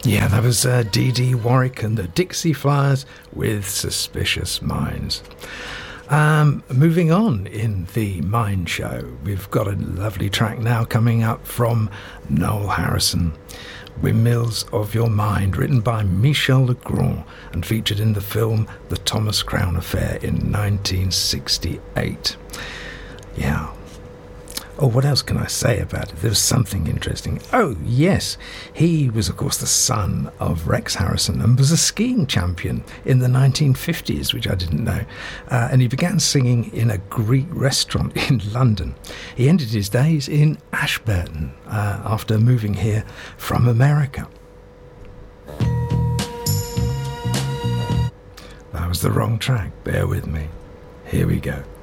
Yeah, that was Dee Dee Warwick and the Dixie Flyers with Suspicious Minds. Moving on in the Mind Show, we've got a lovely track now coming up from Noel Harrison. Windmills of Your Mind, written by Michel Legrand and featured in the film The Thomas Crown Affair in 1968. Yeah. Oh, what else can I say about it? There was something interesting. Oh, yes. He was, of course, the son of Rex Harrison and was a skiing champion in the 1950s, which I didn't know. And he began singing in a Greek restaurant in London. He ended his days in Ashburton after moving here from America. That was the wrong track. Bear with me. Here we go.